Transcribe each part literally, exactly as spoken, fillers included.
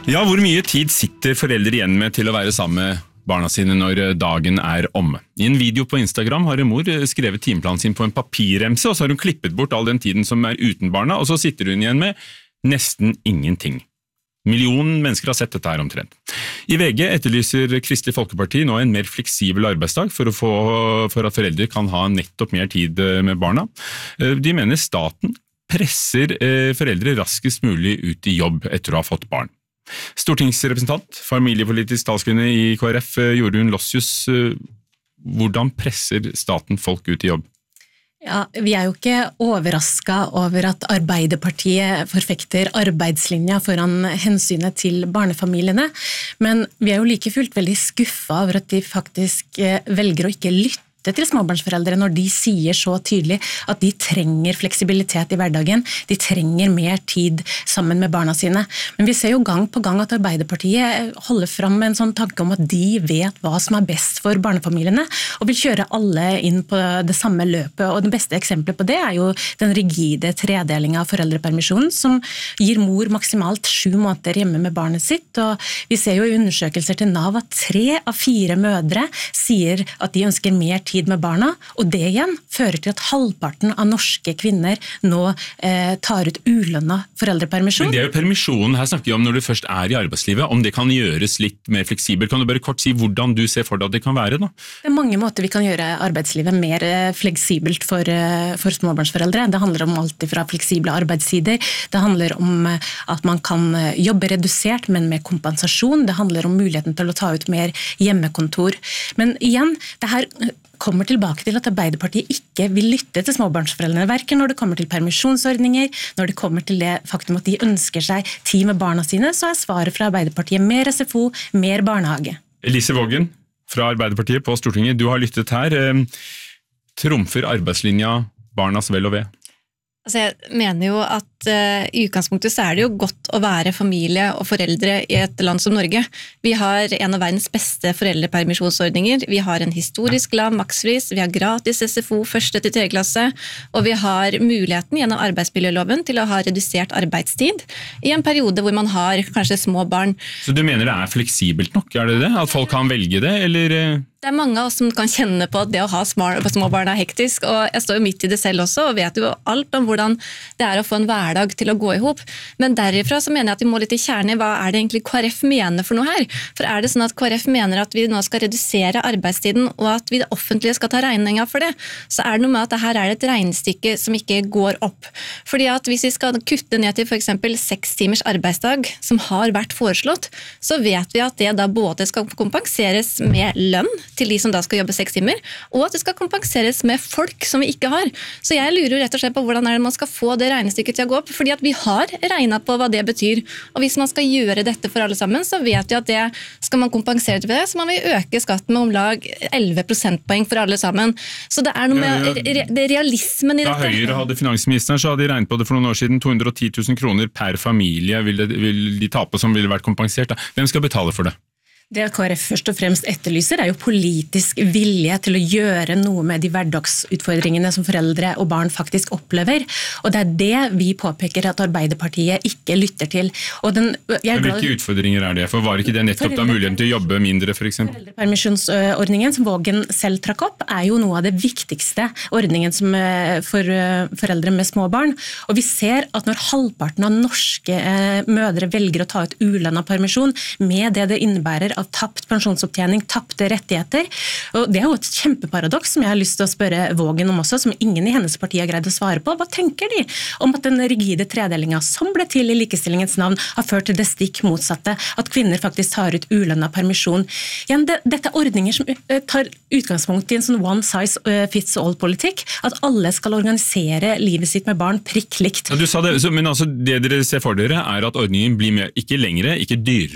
Ja, hvor mye tid sitter foreldre igjen med til å være sammen med barna sine når dagen er omme? I en video på Instagram har en mor skrevet timeplanen sin på en papirremse, og så har hun klippet bort all den tiden som er uten barna, og så sitter hun igjen med nesten ingenting. Millionen mennesker har sett dette her omtrent. I V G etterlyser Kristelig Folkeparti nå en mer fleksibel arbeidsdag for, å få, for at foreldre kan ha nettopp mer tid med barna. De mener staten presser foreldre raskest mulig ut i jobb etter å ha fått barn. Stortingsrepresentant, familiepolitisk talskvinne i K R F, Jorunn Lossius, hvordan presser staten folk ut i jobb? Ja, vi er jo ikke overrasket over at Arbeiderpartiet forfekter arbeidslinja foran hensynet til barnefamiliene, men vi er jo like fullt veldig skuffet over at de faktisk velger å ikke lytte til småbarnsforeldre når de sier så tydelig at de trenger fleksibilitet i hverdagen, de trenger mer tid sammen med barna sine. Men vi ser jo gang på gang at Arbeiderpartiet holder frem med en sånn tanke om at de vet hva som er best for barnefamiliene, og vil kjøre alle inn på det samme løpet. Og det beste eksempelet på det er jo den rigide tredelingen av foreldrepermisjonen, som gir mor maksimalt sju måneder hjemme med barnet sitt. Og vi ser jo i undersøkelser til Nav at tre av fire mødre sier at de ønsker mer tid tid med barna, og det igjen fører til at halvparten av norske kvinner nå eh, tar ut ulønnet foreldrepermisjon. Men det er jo permisjonen, her snakker vi om når du først er i arbeidslivet, om det kan gjøres litt mer fleksibelt. Kan du bare kort si hvordan du ser for deg at det kan være da? Det er mange måter vi kan gjøre arbeidslivet mer fleksibelt for, for småbarnsforeldre. Det handler om alt fra fleksible arbeidstider, det handler om at man kan jobbe redusert, men med kompensasjon, det handler om muligheten til å ta ut mer hjemmekontor. Men igjen, det her kommer tilbake til at Arbeiderpartiet ikke vil lytte til småbarnsforeldrene, hverken når det kommer til permisjonsordninger, når det kommer til det faktum at de ønsker seg tid med barna sine, så er svaret fra Arbeiderpartiet mer S F O, mer barnehage. Elise Vågen fra Arbeiderpartiet på Stortinget, du har lyttet her. Trumfer arbeidslinja barnas vel og ve? Altså jeg mener jo at uh, i utgangspunktet så er det jo godt å være familie og foreldre i et land som Norge. Vi har en av verdens beste foreldrepermisjonsordninger, vi har en historisk lav makspris, vi har gratis S F O første til tredje klasse, og vi har muligheten gjennom arbeidsmiljøloven til å ha redusert arbeidstid i en periode hvor man har kanskje små barn. Så du mener det er fleksibelt nok, er det det? At folk kan velge det, eller... Det er mange av oss som kan kjenne på at det å ha små barn er hektisk, og jeg står jo midt i det selv også, og vet jo alt om hvordan det er å få en hverdag til å gå ihop. Men derifra så mener jeg at vi må litt i kjernen i hva er det egentlig K R F mener for noe her? For er det sånn at K R F mener at vi nå skal redusere arbeidstiden, og at vi det offentlige skal ta regninga for det, så er det noe med at det her er et regnestykke som ikke går opp. Fordi at hvis vi skal kutte ned til for eksempel seks timers arbeidsdag, som har vært foreslått, så vet vi at det da både skal kompenseres med lønn, til de som da skal jobbe seks timer, og at det skal kompenseres med folk som vi ikke har. Så jeg lurer rett og slett på hvordan er det man skal få det regnestykket til å gå opp, fordi at vi har regnet på hva det betyr. Og hvis man skal gjøre dette for alle sammen, så vet vi at det skal man kompensere til det, så man vil øke skatten med om lag elleve prosentpoeng for alle sammen. Så det er noe med re re realismen i dette. Da Høyre hadde finansministeren, så hadde de regnet på det for noen år siden, to hundre og ti tusen kroner per familie vil, det, vil de tape som ville vært kompensert. Da. Hvem skal betale for det? Det K R F først og fremst etterlyser er jo politisk vilje til å gjøre noe med de hverdagsutfordringene som foreldre og barn faktisk opplever. Og det er det vi påpeker at Arbeiderpartiet ikke lytter til. Og den, jeg Men hvilke utfordringer er det? For var ikke det nettopp da muligheten til å jobbe mindre, for eksempel? Foreldrepermisjonsordningen som Vågen selv trakk opp, er jo noe av det viktigste ordningen som for foreldre med små barn. Og vi ser at når halvparten av norske mødre velger å ta ut ulønnet permisjon, med det det innebærer av tapt pensjonsopptjening, tapte rettigheter. Og det er jo et kjempeparadoks som jeg har lyst til å spørre Vågen om også, som ingen i hennes parti har greid å svare på. Hva tenker de om at den rigide tredelingen som ble til i likestillingens navn har ført til det stikk motsatte, at kvinner faktisk tar ut ulønnet permisjon? Igjen, det, dette er ordninger som tar utgangspunkt i en sånn one size fits all-politikk, at alle skal organisere livet sitt med barn prikklikt. Ja, du sa det, men altså det dere ser for dere er at ordningen blir mer, ikke lengre, ikke dyrere,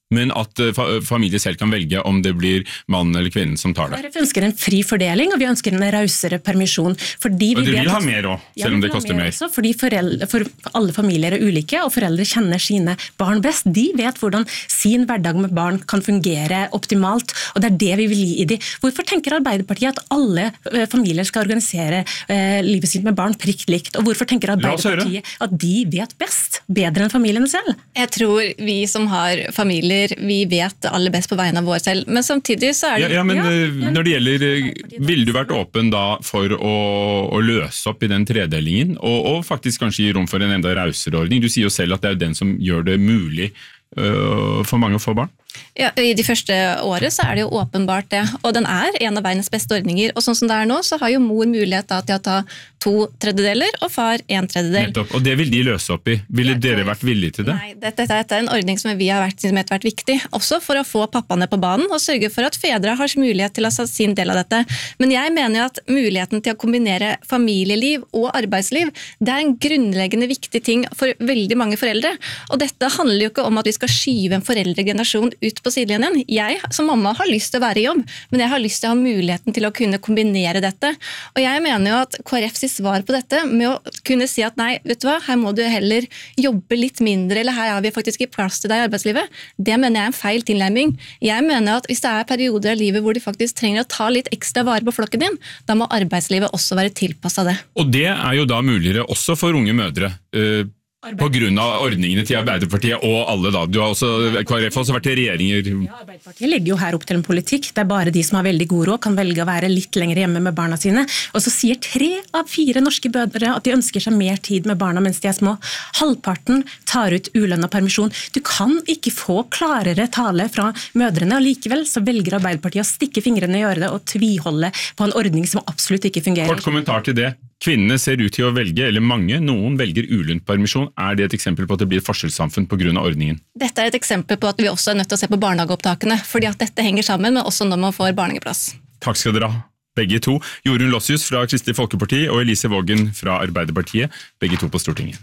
men at familier selv kan velge om det blir mannen eller kvinnen som tar det. Vi ønsker en fri fordeling, og vi ønsker en rausere permisjon. Fordi vi og du vil vet ha mer også, selv ja, om det koster mer. Også, fordi foreldre, for alle familier er ulike, og foreldre kjenner sine barn best. De vet hvordan sin hverdag med barn kan fungere optimalt, og det er det vi vil gi i de. Hvorfor tenker Arbeiderpartiet at alle familier skal organisere eh, livet sitt med barn prikt likt, og hvorfor tenker Arbeiderpartiet at de vet best, bedre enn familiene selv? Jeg tror vi som har familier vi vet aller best på vegne av vår selv, men samtidig så er det... Ja, ja men ja, når det gjelder, ville du vært åpen da for å, å løse opp i den tredelingen, og, og faktisk kanskje gi rom for en enda rausere ordning? Du sier jo selv at det er den som gjør det mulig uh, for mange å få barn. Ja, I de første året så er det jo åpenbart det, og den er en av verdens beste ordninger, og sånn som det er nå, så har jo mor mulighet da, til å ta to tredjedeler, og far en tredjedel. Nettopp, og det vil de løse opp i. Ville ja, dere vært villige til det? Nei, dette, dette er en ordning som vi har vært, som har vært viktig, også for å få pappaene på banen, og sørge for at fedre har mulighet til å ha sin del av dette. Men jeg mener jo at muligheten til å kombinere familieliv og arbeidsliv, det er en grunnleggende viktig ting for veldig mange foreldre, og dette handler jo ikke om at vi skal skyve en foreldregenerasjon ut på sidelinjen. Jeg som mamma har lyst til å være i jobb, men jeg har lyst til å ha muligheten til å kunne kombinere dette. Og jeg mener jo at K R F sitt svar på dette, med å kunne si at nei, vet du hva, her må du heller jobbe litt mindre, eller her har vi faktisk ikke plass til deg i arbeidslivet, det mener jeg er en feil tilnærming. Jeg mener at hvis det er perioder av livet hvor du faktisk trenger å ta litt ekstra vare på flokken din, da må arbeidslivet også være tilpasset det. Og det er jo da muligere også for unge mødre, uh på grunn av ordningene til Arbeiderpartiet og alle da. Du har også, K R F har også vært i regjeringer. Ja, Arbeiderpartiet legger jo her opp til en politikk. Det er bare de som har veldig god råd kan velge å være litt lenger hjemme med barna sine. Og så sier tre av fire norske bødre at de ønsker seg mer tid med barna mens de er små. Halvparten tar ut ulønnet permisjon. Du kan ikke få klarere tale fra mødrene, og likevel så velger Arbeiderpartiet å stikke fingrene i øret og tviholde på en ordning som absolutt ikke fungerer. Kort kommentar til det. Kvinnene ser ut til å velge, eller mange, noen velger ulønnet permisjon. Er det et eksempel på at det blir et forskjellssamfunn på grunn av ordningen? Dette er et eksempel på at vi også er nødt til å se på barnehageopptakene, fordi at dette henger sammen, men også når man får barnehageplass. Takk skal dere ha, begge to. Jorunn Lossius fra Kristelig Folkeparti og Elise Vågen fra Arbeiderpartiet, begge to på Stortinget.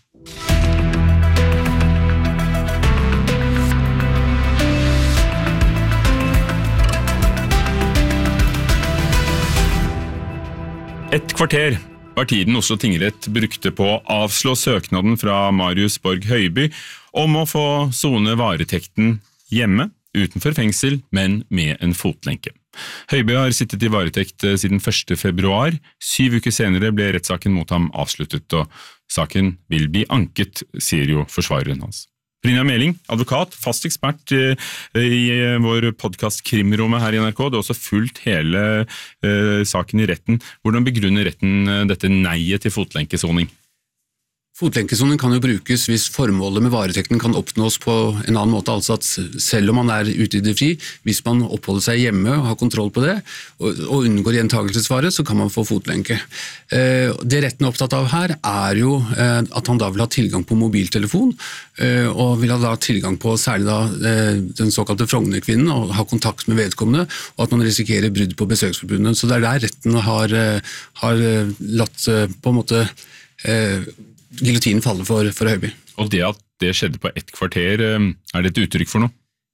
Et kvarter var tiden Oslo tingrett brukte på å avslå søknaden fra Marius Borg Høiby om å få sone varetekten hjemme, utenfor fengsel, men med en fotlenke. Høiby har sittet i varetekt siden første februar. Syv uker senere ble rettssaken mot ham avsluttet, og saken vil bli anket, sier jo forsvareren hans. Brynja Meling, advokat, fast ekspert i vår podcast Krimrommet her i N R K. Du har også fulgt hele uh, saken i retten. Hvordan begrunner retten dette neiet til fotlenkesoning? Fotlenkesoning kan jo brukes hvis formålet med varetekten kan oppnås på en annen måte, altså at selv om man er ute i det fri, hvis man oppholder seg hjemme og har kontroll på det, og, og unngår gjentagelsesfare, så kan man få fotlenke. Eh, det retten er opptatt av her er jo eh, at han da vil ha tilgang på mobiltelefon, eh, og vil ha da tilgang på særlig da eh, den såkalte Frogner-kvinnen, og ha kontakt med vedkommende, og at man risikerer brudd på besøksforbundet. Så det er der retten har, eh, har latt eh, på en måte eh, giljotinen faller for, for Høiby. Og det at det skjedde på ett kvarter, er det et uttrykk for noe?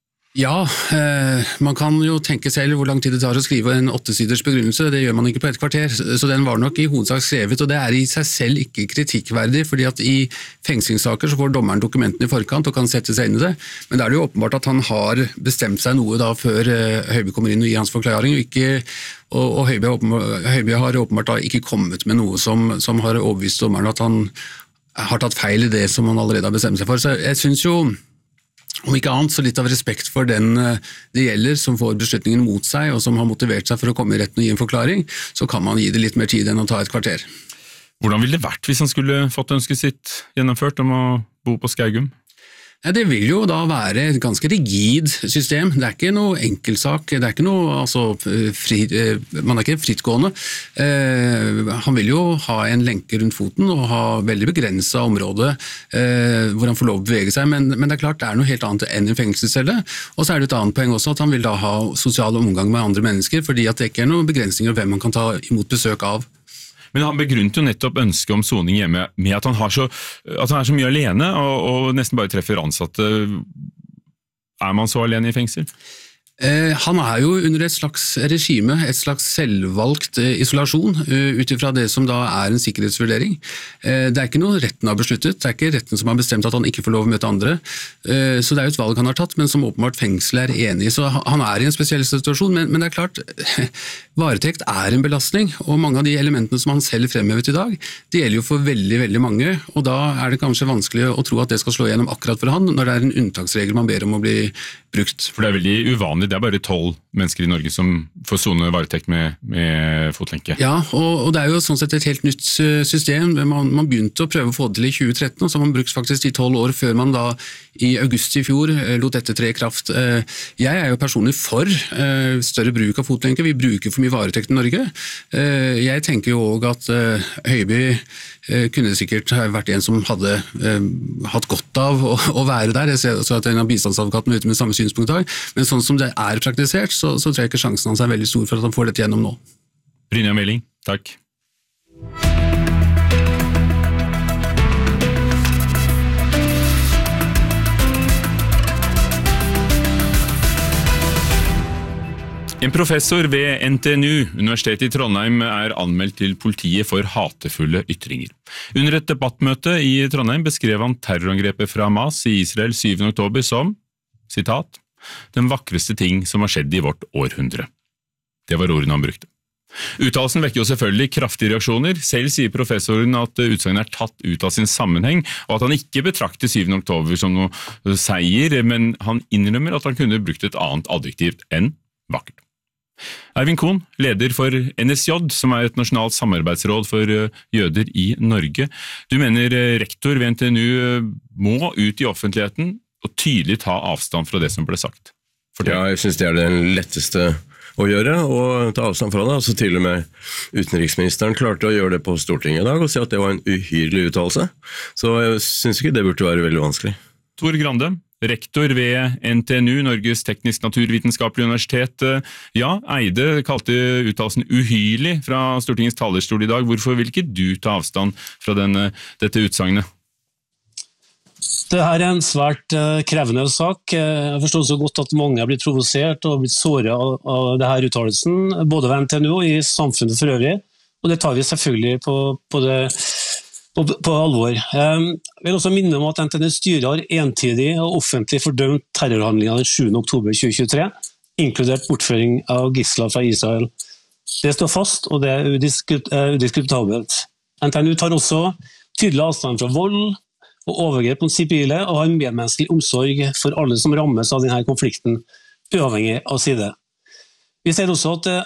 Ja, eh, man kan jo tenke selv hvor lang tid det tar å skrive en åttesiders begrunnelse, det gjør man ikke på ett kvarter, så den var nok i hovedsak skrevet, og det er i seg selv ikke kritikkverdig, fordi at i fengslingssaker så får dommeren dokumentene i forkant og kan sette seg inn i det, men det er det jo åpenbart at han har bestemt seg noe da før eh, Høiby kommer inn og gir hans forklaring, og, ikke, og, og Høiby, Høiby har åpenbart da ikke kommet med noe som, som har overbevist dommeren at han har tatt feil i det som han allerede har bestemt seg for, så jeg synes jo om ikke annet, så litt av respekt for den det gjelder, som får beslutningen mot seg, og som har motivert seg for å komme i retten og gi en forklaring, så kan man gi det litt mer tid enn å ta et kvarter. Hvordan ville det vært hvis han skulle fått ønsket sitt gjennomført om å bo på Skaugum? Ja, det vil jo da være et ganske rigid system. Det er ikke noe enkeltsak, det er ikke noe, altså, fri, man er ikke frittgående. Eh, han vil jo ha en lenke rundt foten og ha veldig begrenset område eh, hvor han får lov å bevege seg, men, men det er klart det er noe helt annet enn en fengselscelle. Og så er det et annet poeng også at han vil da ha sosial omgang med andre mennesker, fordi at det ikke er noen begrensninger hvem man kan ta imot besøk av. Men han begrunnet jo nettopp ønsket om soning hjemme med at han, har så, at han er så mye alene og, og nesten bare treffer ansatte. er man så alene i fengsel? Eh, han er jo under et slags regime, et slags selvvalgt eh, isolasjon, uh, ut ifra det som da er en sikkerhetsvurdering. Eh, det er ikke noe retten har besluttet, det er ikke retten som har bestemt at han ikke får lov å møte andre. Eh, så det er jo et valg han har tatt, men som åpenbart fengselet er enig i. Så han er i en spesiell situasjon, men, men det er klart, varetekt er en belastning, og mange av de elementene som han selv fremhevet i dag, det gjelder jo for veldig, veldig mange, og da er det kanskje vanskelig å tro at det skal slå gjennom akkurat for han, når det er en unntaksregel man ber om å bli brukt. For det er veldig uvanlig. Det er bare tolv mennesker i Norge som får sone varetekt med, med fotlenke. Ja, og, og det er jo sånn sett et helt nytt system. Man, man begynte å prøve å få det til i tjue tretten, og så har man brukt faktisk de tolv år før man da i august i fjor lot dette tre i kraft. Jeg er jo personlig for større bruk av fotlenke. Vi bruker for mye varetekt i Norge. Jeg tenker jo også at Høiby kunne sikkert vært en som hadde hatt godt av å, å være der. Jeg ser også at en av bistandsadvokatene er ute med samme synspunkt i dag, men sånn som det er praktisert, så, så tror jeg ikke sjansen hans er veldig stor for at han får dette gjennom nå. Brynja Meling, takk. En professor ved N T N U, Universitetet i Trondheim, er anmeldt til politiet for hatefulle ytringer. Under et debattmøte i Trondheim beskrev han terrorangrepet fra Hamas i Israel syvende oktober som, sitat, den vakreste ting som har skjedd i vårt århundre. Det var ordene han brukte. Uttalelsen vekker jo selvfølgelig kraftige reaksjoner. Selv sier professoren at utsagnet er tatt ut av sin sammenheng, og at han ikke betrakter syvende oktober som noe seier, men han innrømmer at han kunne brukt et annet adjektivt enn vakkert. Eivind Kohn, leder for N S J, som er et nasjonalt samarbeidsråd for jøder i Norge. Du mener rektor ved N T N U må ut i offentligheten og tydelig ta avstand fra det som ble sagt. Fortell. Ja, jeg synes det er det letteste å gjøre, og ta avstand fra det. Altså til og med utenriksministeren klarte å gjøre det på Stortinget i dag, og si at det var en uhyrlig uttalelse. Så jeg synes ikke det burde være veldig vanskelig. Tor Grande, rektor ved N T N U, Norges teknisk-naturvitenskapelige universitet. Ja, Eide kalte uttalelsen uhyrlig fra Stortingets talerstol i dag. Hvorfor vil ikke du ta avstand fra denne, dette utsagnet? Det her er en svært krevende sak. Jeg forstår så godt at mange har blitt provosert og blitt såret av, av denne uttalelsen, både ved N T N U og i samfunnet for øvrig. Og det tar vi selvfølgelig på, på, det, på, på alvor. Jeg vil også minne om at N T N U styret har entydig og offentlig fordømt terrorhandlingene den sjuende oktober tjue tjuetre, inkludert bortføring av gisler fra Israel. Det står fast, og det er udiskutabelt. N T N U tar også tydelig avstand fra vold og overgrep mot sivile, og har en medmenneskelig omsorg for alle som rammes av denne konflikten, uavhengig av side. Vi ser også at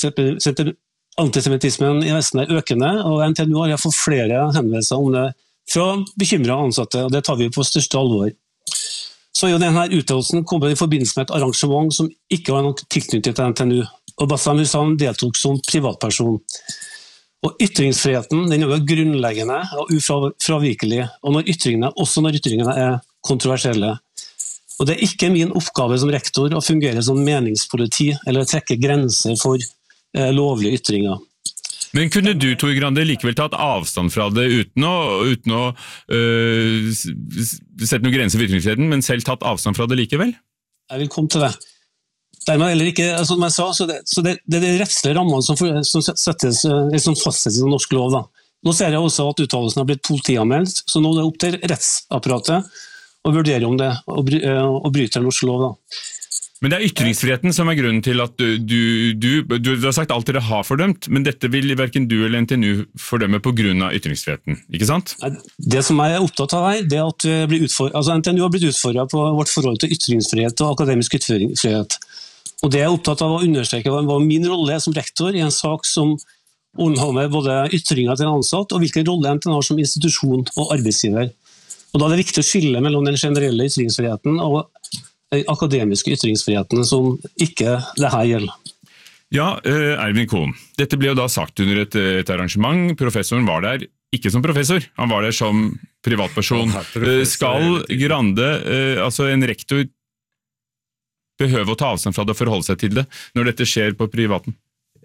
antisemittismen i Vesten er økende, og N T N U har fått flere henvendelser om det fra bekymrede ansatte, og det tar vi på største alvor. Så er jo denne uttalelsen kommet i forbindelse med et arrangement som ikke var nok tilknyttet til N T N U, og Bassam Hussein deltok som privatperson. Og ytringsfriheten den er jo grunnleggende og ufravikelig, og når ytringene, også når ytringene er kontroversielle. Og det er ikke min oppgave som rektor å fungere som meningspoliti eller trekke grenser for eh, lovlige ytringer. Men kunne du, Tor Grande, likevel tatt avstand fra det uten å, uten å øh, sette noen grenser for ytringsfriheten, men selv tatt avstand fra det likevel? Jeg vil komme til det. Dermed eller ikke, som jeg sa, så det, så det, det er de rettslige rammene som, for, som, settes, som fastsettes i norsk lov. Da. Nå ser jeg også at uttalelsen har blitt politianmeldt, så nå er det opp til rettsapparatet å vurdere om det og, og bryter norsk lov. Da. Men det er ytringsfriheten som er grunnen til at du, du, du, du, du har sagt alt dere har fordømt, men dette vil hverken du eller N T N U fordømme på grunn av ytringsfriheten, ikke sant? Det som jeg er opptatt av her, det er at vi blir utfordret, altså N T N U har blitt utfordret på vårt forhold til ytringsfrihet og akademisk ytringsfrihet. Og det jeg er opptatt av å understreke var min rolle som rektor i en sak som omhandler både ytringer til en ansatt og hvilken rolle N T N U har som institusjon og arbeidsgiver. Og da er det viktig å skille mellom den generelle ytringsfriheten og den akademiske ytringsfriheten som ikke det her gjelder. Ja, Eivind Kohn, dette ble jo da sagt under et, et arrangement. Professoren var der ikke som professor, han var der som privatperson. Skal Grande, altså en rektor, behøve å ta avstand fra det og forholde seg til det når dette skjer på privaten?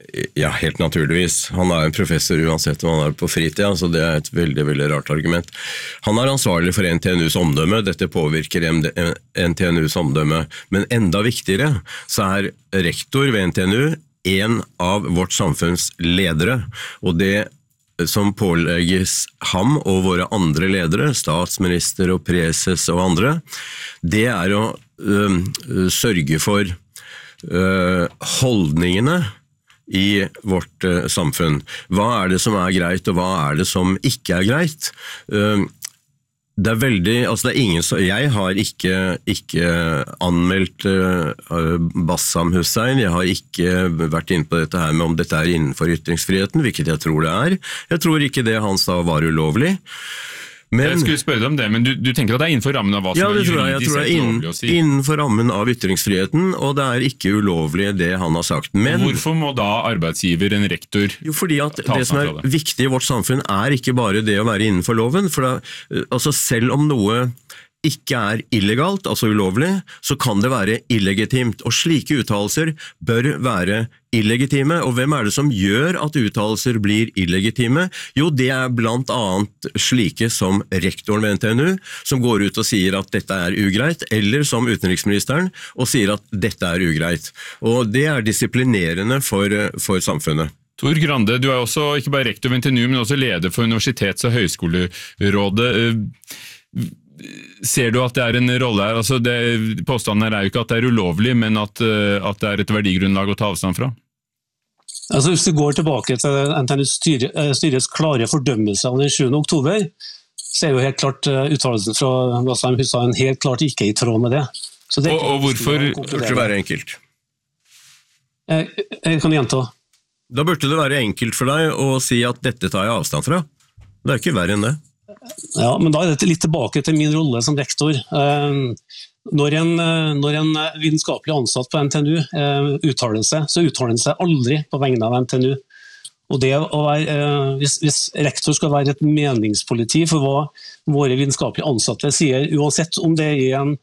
Ja, helt naturligvis. Han er en professor uansett om han er på fritida, så det er et veldig, veldig rart argument. Han er ansvarlig for N T N U's omdømme, dette påvirker N T N U's omdømme, men enda viktigere så er rektor ved N T N U en av vårt samfunns ledere, og det som pålegges ham og våre andre ledere, statsminister og preses og andre, det er å øh, sørge for øh, holdningene i vårt uh, samfunn. Hva er det som er greit, og hva er det som ikke er greit? Uh, det er veldig, altså det er ingen så, jeg har ikke, ikke anmeldt uh, Bassam Hussein, jeg har ikke vært inne på dette her med om dette er innenfor ytringsfriheten, hvilket jeg tror det er. Jeg tror ikke det han sa var ulovlig. Men, jeg skulle spørre deg om det, men du, du tenker at det er innenfor rammen av hva som ja, er juridisk jeg, jeg tror det er inn, lovlig å si? Innenfor rammen av ytringsfriheten, og det er ikke ulovlig det han har sagt. Men, hvorfor må da arbeidsgiver, en rektor, jo, fordi at det som er det? viktig i vårt samfunn er ikke bare det å være innenfor loven, for da, altså selv om noe ikke er illegalt, altså ulovlig, så kan det være illegitimt, og slike uttalelser bør være illegitime. Og hvem er det som gjør at uttalelser blir illegitime? Jo, det er blant annet slike som rektoren ved N T N U, som går ut og sier at dette er ugreit, eller som utenriksministeren, og sier at dette er ugreit. Og det er disiplinerende for, for samfunnet. Tor Grande, du er også ikke bare rektor ved N T N U, men også leder for Universitets- og høyskolerådet. Ser du at det er en rolle her? Altså det, påstanden her er jo ikke at det er ulovlig, men at, at det er et verdigrunnlag å ta avstand fra? Altså hvis du går tilbake til N T N U's styre, styrets klare fordømmelse av den sjuende oktober, så er jo helt klart uttalelsen fra Bassam Hussein helt klart ikke i tråd med det. Så det og, og hvorfor burde det være enkelt? Jeg, jeg kan gjenta. Da burde det være enkelt for deg å si at dette tar jeg avstand fra. Det er ikke verre enn det. Ja, men da er det litt tilbake til min rolle som rektor. Når en, når en vitenskapelig ansatt på N T N U uttaler seg, så uttaler han seg aldri på vegne av N T N U. Og det å være, hvis, hvis rektor skal være et meningspoliti for hva våre vitenskapelige ansatte sier, uansett om det er en,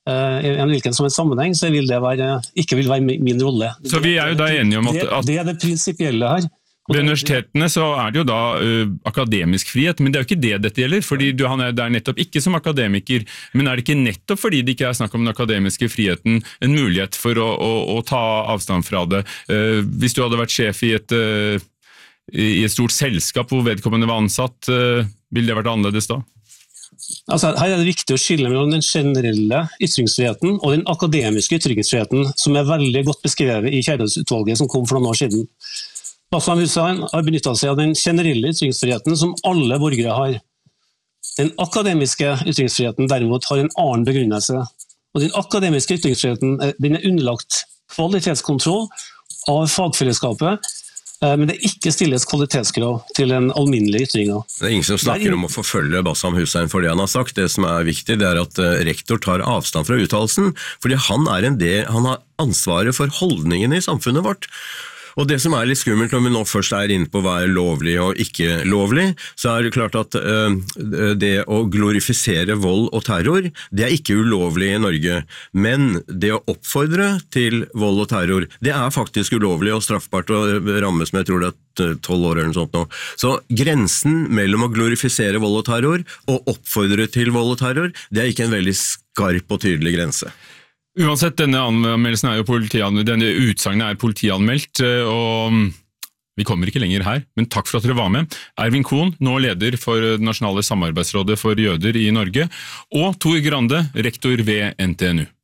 en hvilken som en sammenheng, så vil det være, ikke vil være min rolle. Så vi er jo da enige om at... Det, det er det prinsipielle her. Ved universitetene så er det jo da uh, akademisk frihet, men det er jo ikke det dette gjelder, fordi du, han er der nettopp ikke som akademiker, men er det ikke nettopp fordi det ikke er snakk om den akademiske friheten en mulighet for å, å, å ta avstand fra det? Uh, hvis du hadde vært sjef i et, uh, i et stort selskap hvor vedkommende var ansatt, uh, ville det vært annerledes da? Altså, her er det viktig å skille mellom den generelle ytringsfriheten og den akademiske ytringsfriheten, som er veldig godt beskrevet i Kjærhus-utvalget som kom for noen år siden. Bassam Hussein har benyttet seg av den generelle ytringsfriheten som alle borgere har. Den akademiske ytringsfriheten derimot har en annen begrunnelse. Og den akademiske ytringsfriheten den er underlagt kvalitetskontroll av fagfellesskapet, men det ikke stilles kvalitetskrav til en alminnelig ytring. Det er ingen som snakker om å forfølge Bassam Hussein for det han har sagt. Det som er viktig, det er at rektor tar avstand fra uttalelsen, fordi han, er en del, han har ansvaret for holdningene i samfunnet vårt. Og det som er litt skummelt når vi nå først er inne på hva er lovlig og ikke lovlig, så er det klart at uh, det å glorifisere vold og terror, det er ikke ulovlig i Norge. Men det å oppfordre til vold og terror, det er faktisk ulovlig og straffbart og rammes med, jeg tror det er tolv år eller noe sånt nå. Så grensen mellom å glorifisere vold og terror og oppfordre til vold og terror, det er ikke en veldig skarp og tydelig grense. Uansett, denne anmeldelsen er jo politianmeldt, denne utsagnet er politianmeldt, og vi kommer ikke lenger her, men takk for at dere var med. Ervin Kohn, nå leder for det nasjonale samarbeidsrådet for jøder i Norge, og Tor Grande, rektor ved N T N U.